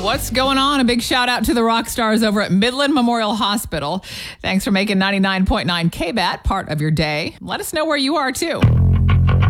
what's going on? A big shout out to the rock stars over at Midland Memorial Hospital. Thanks for making 99.9 KBAT part of your day. Let us know where you are too.